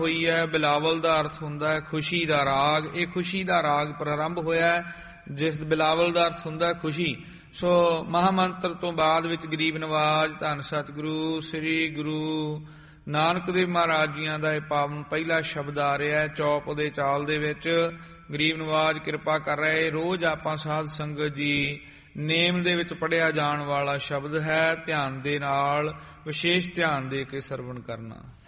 ਹੋਈ ਹੈ। ਬਿਲਾਵਲ ਦਾ ਅਰਥ ਹੁੰਦਾ ਹੈ ਖੁਸ਼ੀ ਦਾ ਰਾਗ। ਇਹ ਖੁਸ਼ੀ ਦਾ ਰਾਗ ਪ੍ਰਾਰੰਭ ਹੋਇਆ ਜਿਸ ਬਿਲਾਵਲ ਦਾ ਅਰਥ ਹੁੰਦਾ ਖੁਸ਼ੀ। ਸੋ ਮਹਾਮੰਤਰ ਤੋਂ ਬਾਅਦ ਵਿੱਚ ਗਰੀਬ ਨਵਾਜ ਧੰਨ ਸਤਿਗੁਰੂ ਸ੍ਰੀ ਗੁਰੂ ਨਾਨਕ ਦੇਵ ਮਹਾਰਾਜ ਜੀਆਂ ਦਾ ਇਹ ਪਾਵਨ ਪਹਿਲਾ ਸ਼ਬਦ ਆ ਰਿਹਾ ਚੌਪ ਦੇ ਚਾਲ ਦੇ ਵਿੱਚ। ਗਰੀਬ ਨਵਾਜ ਕਿਰਪਾ ਕਰ ਰਹੇ। ਰੋਜ਼ ਆਪਾਂ ਸਾਧ ਸੰਗਤ ਜੀ ਨੇਮ ਦੇ ਵਿੱਚ ਪੜ੍ਹਿਆ ਜਾਣ ਵਾਲਾ ਸ਼ਬਦ ਹੈ। ਧਿਆਨ ਦੇ ਨਾਲ ਵਿਸ਼ੇਸ਼ ਧਿਆਨ ਦੇ ਕੇ ਸਰਵਣ ਕਰਨਾ।